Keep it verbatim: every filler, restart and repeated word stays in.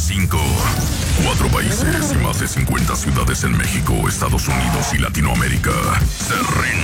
cinco. Cuatro países y más de cincuenta ciudades en México, Estados Unidos y Latinoamérica se rinden.